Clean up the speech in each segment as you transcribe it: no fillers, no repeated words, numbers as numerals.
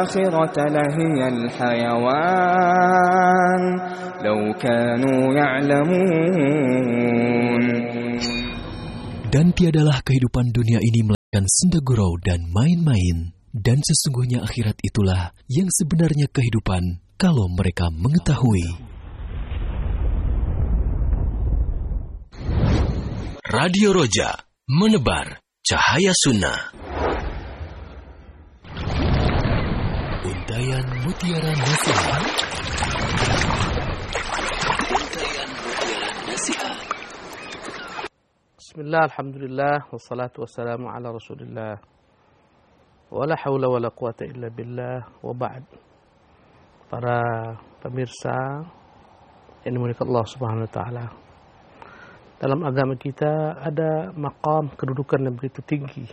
الآخرة لهي الحيوان لو كانوا يعلمون. Dan tiadalah kehidupan dunia ini melainkan senda gurau dan main-main. Dan sesungguhnya akhirat itulah yang sebenarnya kehidupan kalau mereka mengetahui. Radio Roja, menebar cahaya sunnah. Untayan Mutiara Nasihat. Bismillah, alhamdulillah, wassalatu wassalamu ala rasulillah. Wala hawla wala quwata illa billah, wa ba'd. Para pemirsa yang dimuliakan Allah subhanahu wa ta'ala, dalam agama kita ada maqam kedudukan yang begitu tinggi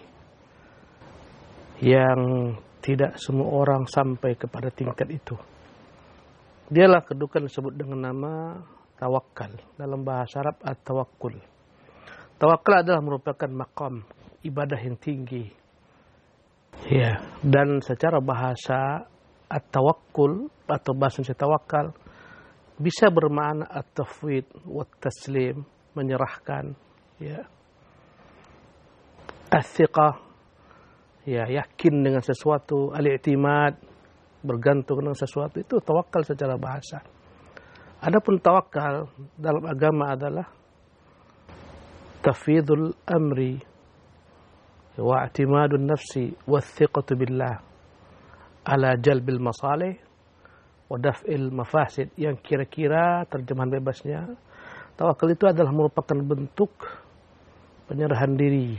yang tidak semua orang sampai kepada tingkat itu. Dialah kedudukan disebut dengan nama tawakal. Dalam bahasa Arab at-tawakkul. Tawakal adalah merupakan maqam ibadah yang tinggi. Ya, dan secara bahasa at-tawakkul atau bahasa tawakal bisa bermakna at-tafwid wa taslim, menyerahkan, ya. As-thiqah, ya, yakin dengan sesuatu, al-i'timad, bergantung dengan sesuatu, itu tawakal secara bahasa. Adapun tawakal dalam agama adalah tafwidul amri wa i'timadun nafsi wa thiqatu billah ala jalbil masalih wa daf'il mafasid, yang kira-kira terjemahan bebasnya tawakal itu adalah merupakan bentuk penyerahan diri,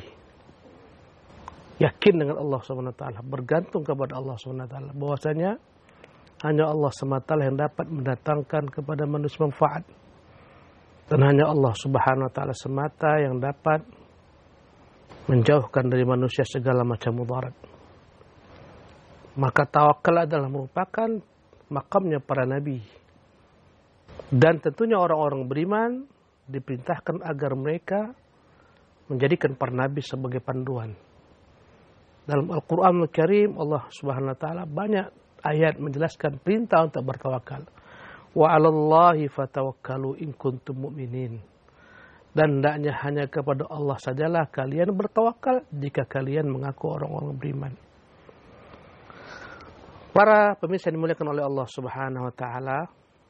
yakin dengan Allah SWT, bergantung kepada Allah SWT, bahwasanya hanya Allah SWT yang dapat mendatangkan kepada manusia manfaat, dan hanya Allah Subhanahu wa ta'ala semata yang dapat menjauhkan dari manusia segala macam mudarat. Maka tawakal adalah merupakan makamnya para nabi. Dan tentunya orang-orang beriman diperintahkan agar mereka menjadikan para nabi sebagai panduan. Dalam Al-Quran Al-Karim, Allah Subhanahu wa ta'ala banyak ayat menjelaskan perintah untuk bertawakal. Wa 'alallahi fatawakkalu in kuntum mu'minin. Dan hendaknya hanya kepada Allah sajalah kalian bertawakal jika kalian mengaku orang-orang beriman. Para pemirsa yang dimuliakan oleh Allah Subhanahu wa ta'ala,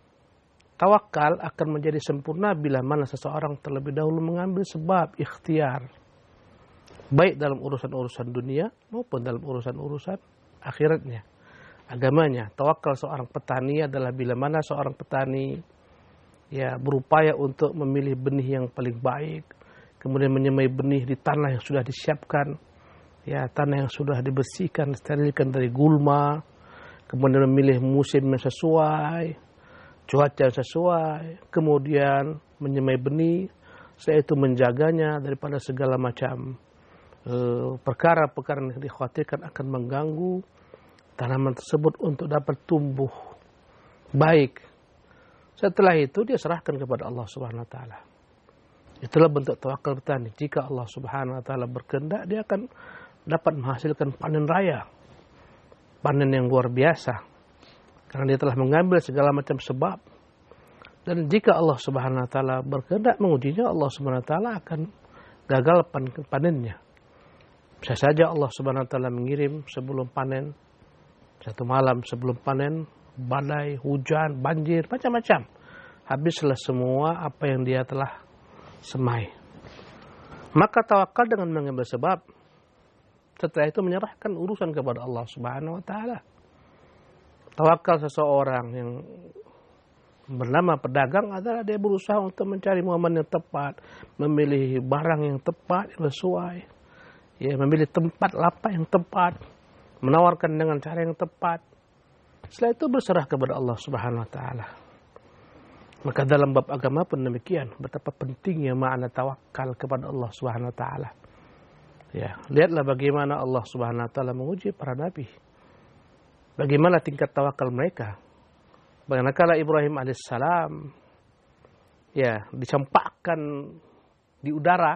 tawakal akan menjadi sempurna bila mana seseorang terlebih dahulu mengambil sebab ikhtiar, baik dalam urusan-urusan dunia maupun dalam urusan-urusan akhiratnya, agamanya. Tawakal seorang petani adalah bila mana seorang petani, ya, berupaya untuk memilih benih yang paling baik, kemudian menyemai benih di tanah yang sudah disiapkan, ya, tanah yang sudah dibersihkan, disterilkan dari gulma, kemudian memilih musim yang sesuai, cuaca yang sesuai, kemudian menyemai benih, setelah itu menjaganya daripada segala macam perkara-perkara yang dikhawatirkan akan mengganggu tanaman tersebut untuk dapat tumbuh baik. Setelah itu dia serahkan kepada Allah Subhanahu wa ta'ala. Itulah bentuk tawakal petani. Jika Allah Subhanahu wa ta'ala berkehendak, dia akan dapat menghasilkan panen raya, panen yang luar biasa, karena dia telah mengambil segala macam sebab. Dan jika Allah Subhanahu wa ta'ala berkehendak mengujinya, Allah Subhanahu wa ta'ala akan gagal panennya. Bisa saja Allah Subhanahu wa ta'ala mengirim sebelum panen, satu malam sebelum panen, badai, hujan, banjir, macam-macam. Habislah semua apa yang dia telah semai. Maka tawakal dengan mengambil sebab, setelah itu menyerahkan urusan kepada Allah Subhanahu wa ta'ala. Tawakal seseorang yang bernama pedagang adalah dia berusaha untuk mencari momen yang tepat, memilih barang yang tepat, yang sesuai, ya, memilih tempat lapak yang tepat, menawarkan dengan cara yang tepat. Setelah itu berserah kepada Allah Subhanahu wa ta'ala. Maka dalam bab agama pun demikian, betapa pentingnya makna tawakal kepada Allah Subhanahu wa ta'ala. Ya, lihatlah bagaimana Allah Subhanahu wa ta'ala menguji para nabi. Bagaimana tingkat tawakal mereka. Manakala Ibrahim alaihissalam, ya, dicampakkan di udara.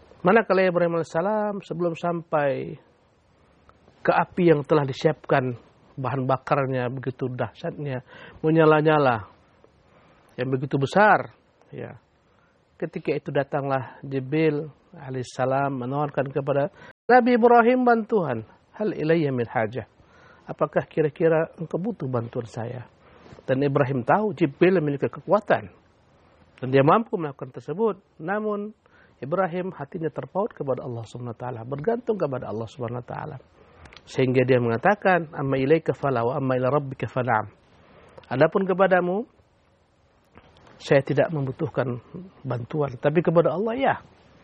Manakala Ibrahim alaihissalam sebelum sampai ke api yang telah disiapkan bahan bakarnya begitu dahsyatnya, menyala-nyala, yang begitu besar. Ya. Ketika itu datanglah Jibril alaihissalam menawarkan kepada Nabi Ibrahim bantuan. Hal ilayya min hajah. Apakah kira-kira engkau butuh bantuan saya? Dan Ibrahim tahu Jibril memiliki kekuatan. Dan dia mampu melakukan tersebut. Namun Ibrahim hatinya terpaut kepada Allah SWT. Bergantung kepada Allah SWT. Sehingga dia mengatakan, amma ilaika fala wa amma ila rabbika fana'am. Adapun kepadamu, saya tidak membutuhkan bantuan. Tapi kepada Allah ya.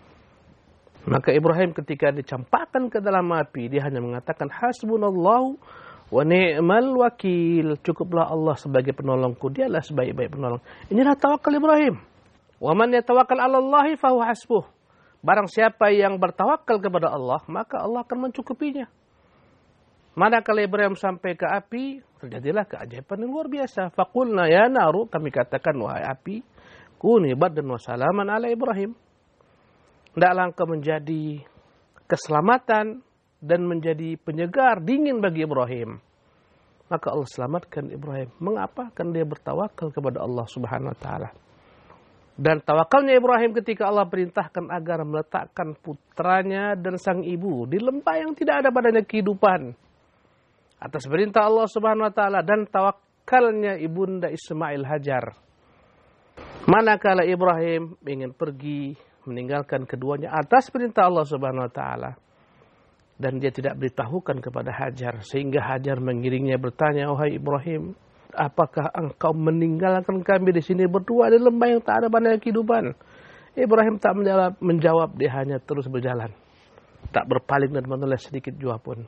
Maka Ibrahim ketika dicampakkan ke dalam api, dia hanya mengatakan, hasbunallahu wa ni'mal wakil. Cukuplah Allah sebagai penolongku. Dialah sebaik-baik penolong. Inilah tawakal Ibrahim. Wa man yatawakkal 'ala Allahi fahuwa hasbuh. Barang siapa yang bertawakal kepada Allah, maka Allah akan mencukupinya. Manakala Ibrahim sampai ke api, terjadilah keajaiban yang luar biasa. Faqulna ya naru, kami katakan wahai api, kuni bardan wa salaman ala Ibrahim. Hendaklah engkau menjadi keselamatan dan menjadi penyegar dingin bagi Ibrahim. Maka Allah selamatkan Ibrahim. Mengapa? Karena dia bertawakal kepada Allah Subhanahu wa taala. Dan tawakalnya Ibrahim ketika Allah perintahkan agar meletakkan putranya dan sang ibu di lembah yang tidak ada padanya kehidupan. Atas perintah Allah Subhanahu wa taala dan tawakalnya ibunda Ismail Hajar. Manakala Ibrahim ingin pergi meninggalkan keduanya atas perintah Allah Subhanahu wa taala dan dia tidak beritahukan kepada Hajar sehingga Hajar mengiringnya bertanya, "Wahai Ibrahim, apakah engkau meninggalkan kami di sini berdua di lembah yang tak ada padanya kehidupan?" Ibrahim tak menjawab, dia hanya terus berjalan. Tak berpaling dan menoleh sedikit jua pun.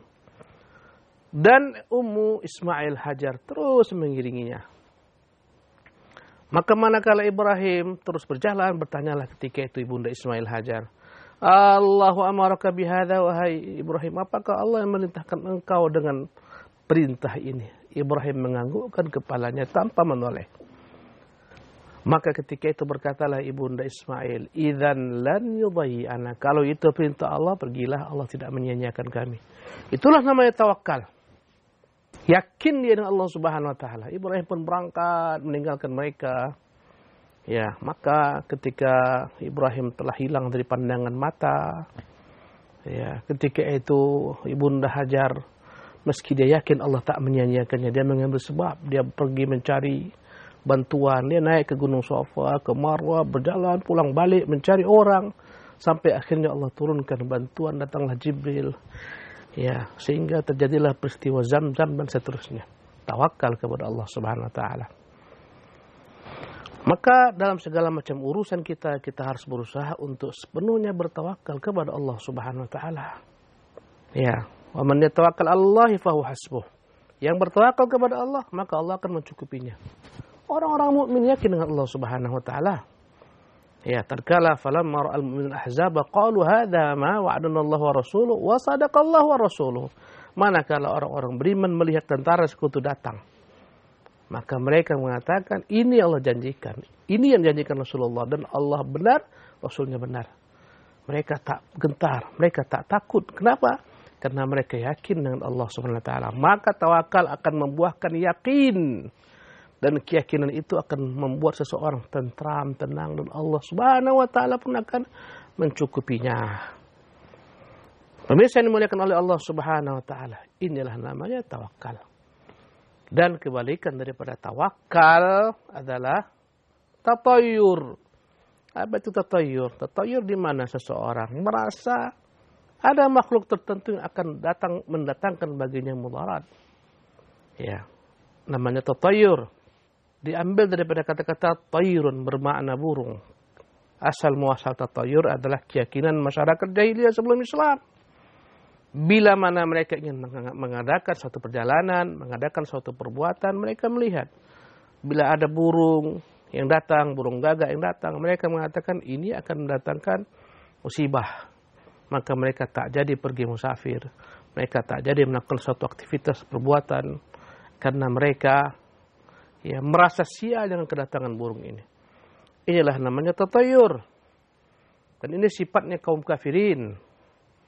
Dan Ummu Ismail Hajar terus mengiringinya. Maka manakala Ibrahim terus berjalan, bertanyalah ketika itu ibunda Ismail Hajar, Allahu amaraka bihadza, wahai Ibrahim, apakah Allah yang memerintahkan engkau dengan perintah ini? Ibrahim menganggukkan kepalanya tanpa menoleh. Maka ketika itu berkatalah ibunda Ismail, idzan lan yudhi'ana, kalau itu perintah Allah, pergilah, Allah tidak menyia-nyiakan kami. Itulah namanya tawakal. Yakin dia dengan Allah Subhanahu wa taala. Ibrahim pun berangkat meninggalkan mereka. Ya, maka ketika Ibrahim telah hilang dari pandangan mata, ya, ketika itu ibunda Hajar, meski dia yakin Allah tak menyia-nyiakannya, dia mengambil sebab, dia pergi mencari bantuan, dia naik ke Gunung Safa, ke Marwah, berjalan pulang balik mencari orang, sampai akhirnya Allah turunkan bantuan, datanglah Jibril. Ya, sehingga terjadilah peristiwa Zamzam dan seterusnya. Tawakal kepada Allah Subhanahu wa taala. Maka dalam segala macam urusan kita harus berusaha untuk sepenuhnya bertawakal kepada Allah Subhanahu wa taala. Ya, wa man yatawakkal 'alallahi fahuwa hasbuh. Yang bertawakal kepada Allah, maka Allah akan mencukupinya. Orang-orang mukmin yakin dengan Allah Subhanahu wa taala. Ya, tatkala falamma ra'al mu'minul ahzaba qalu hadza ma wa'adana Allah wa rasuluhu wa sadaqallahu wa rasuluhu. Manakala orang-orang beriman melihat tentara sekutu datang, maka mereka mengatakan, ini Allah janjikan, ini yang janjikan Rasulullah, dan Allah benar, Rasulnya benar. Mereka tak gentar, mereka tak takut. Kenapa? Karena mereka yakin dengan Allah Subhanahu wa taala. Maka tawakal akan membuahkan yakin. Dan keyakinan itu akan membuat seseorang tentram, tenang, dan Allah Subhanahu wa taala pun akan mencukupinya. Pemirsa yang dimuliakan oleh Allah Subhanahu wa taala, inilah namanya tawakal. Dan kebalikan daripada tawakal adalah tatayur. Apa itu tatayur? Tatayur di mana seseorang merasa ada makhluk tertentu yang akan mendatangkan baginya mudarat. Ya, namanya tatayur. Diambil daripada kata-kata tayrun, bermakna burung. Asal muasal tatayur adalah keyakinan masyarakat jahiliyah sebelum Islam. Bila mana mereka ingin mengadakan suatu perjalanan, mengadakan suatu perbuatan, mereka melihat. Bila ada burung yang datang, burung gagak yang datang, mereka mengatakan ini akan mendatangkan musibah. Maka mereka tak jadi pergi musafir. Mereka tak jadi melakukan suatu aktivitas perbuatan. Karena mereka merasa sial dengan kedatangan burung ini. Inilah namanya tatayur. Dan ini sifatnya kaum kafirin.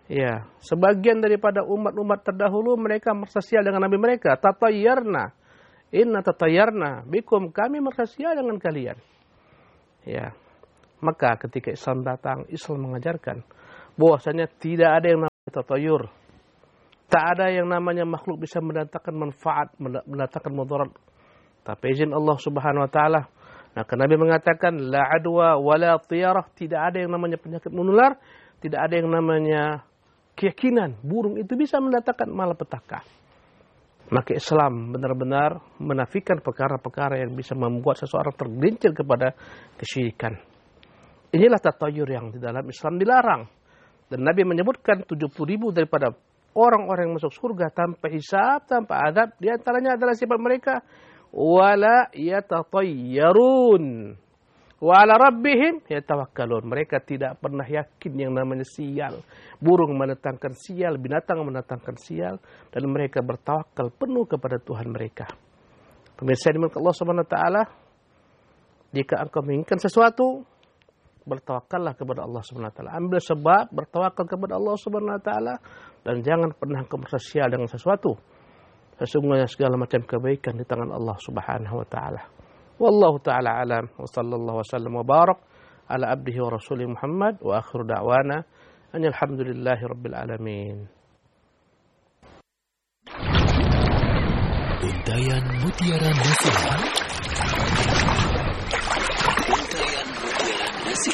Ya, sebagian daripada umat-umat terdahulu mereka merasa sial dengan nabi mereka. Tatayyarna, inna tatayyarna bikum, kami merasa sial dengan kalian. Ya, maka ketika Islam datang, Islam mengajarkan bahwasanya tidak ada yang namanya tatayyur. Tak ada yang namanya makhluk bisa mendatangkan manfaat, mendatangkan mudarat. Tapi izin Allah Subhanahu wa taala. Maka Nabi mengatakan la adwa wala tiyarah, tidak ada yang namanya penyakit menular, tidak ada yang namanya keyakinan burung itu bisa mendatangkan malapetaka. Maka Islam benar-benar menafikan perkara-perkara yang bisa membuat seseorang tergelincir kepada kesyirikan. Inilah tatayyur yang di dalam Islam dilarang. Dan Nabi menyebutkan 70.000 daripada orang-orang yang masuk surga tanpa hisab, tanpa adab. Di antaranya adalah sifat mereka, wala yatatayyarun, wa ala rabbihim yatawakkalun. Mereka tidak pernah yakin yang namanya sial. Burung mendatangkan sial, binatang mendatangkan sial, dan mereka bertawakal penuh kepada Tuhan mereka. Pemirsa dimiliki Allah Subhanahu wa taala, jika engkau menginginkan sesuatu, bertawakallah kepada Allah Subhanahu wa taala. Ambil sebab, bertawakal kepada Allah Subhanahu wa taala, dan jangan pernah engkau merasa sial dengan sesuatu. Sesungguhnya segala macam kebaikan di tangan Allah Subhanahu wa taala. Wallahu taala alam, wa sallallahu wasallam wa barak ala abdihi wa rasulih Muhammad, wa akhiru da'wana alhamdulillahi rabbil alamin. Untayan Mutiara Nasihat. Untayan Mutiara Nasihat.